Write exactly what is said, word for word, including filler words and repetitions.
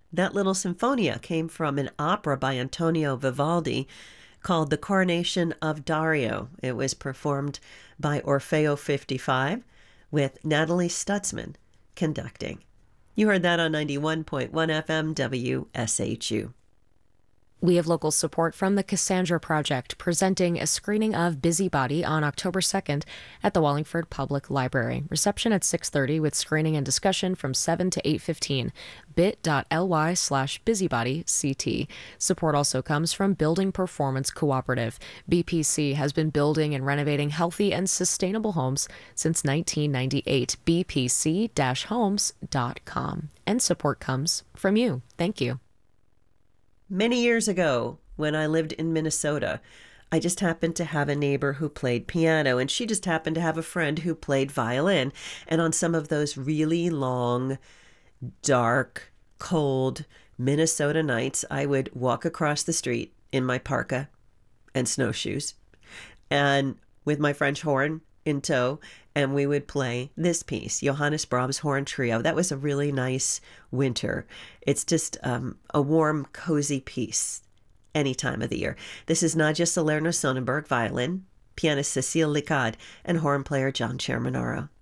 That little sinfonia came from an opera by Antonio Vivaldi called The Coronation of Dario. It was performed by Orfeo fifty-five with Natalie Stutzman conducting. You heard that on ninety-one point one F M W S H U. We have local support from the Cassandra Project, presenting a screening of Busybody on October second at the Wallingford Public Library. Reception at six thirty with screening and discussion from seven to eight fifteen. bit.ly slash busybodyct. Support also comes from Building Performance Cooperative. B P C has been building and renovating healthy and sustainable homes since nineteen ninety-eight. b p c dash homes dot com. And support comes from you. Thank you. Many years ago, when I lived in Minnesota, I just happened to have a neighbor who played piano, and she just happened to have a friend who played violin. And on some of those really long, dark, cold Minnesota nights, I would walk across the street in my parka and snowshoes and with my French horn in tow, and we would play this piece, Johannes Brahms Horn Trio. That was a really nice winter. It's just um, a warm, cozy piece any time of the year. This is Nadja Salerno Sonnenberg, violin, pianist Cecile Licard, and horn player John Cherminaro.